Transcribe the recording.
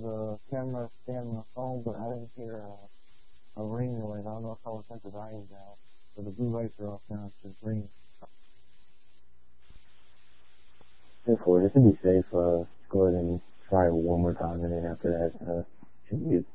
the camera scanned my phone, but I didn't hear a ring noise. I don't know if I was sent the volume down. So the blue lights are off now. It's green. Therefore, just to be safe, go ahead and try it one more time, and then after that, should be